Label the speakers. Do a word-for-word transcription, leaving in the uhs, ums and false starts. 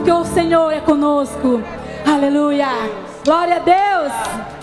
Speaker 1: porque o Senhor é conosco. Aleluia. Glória a Deus.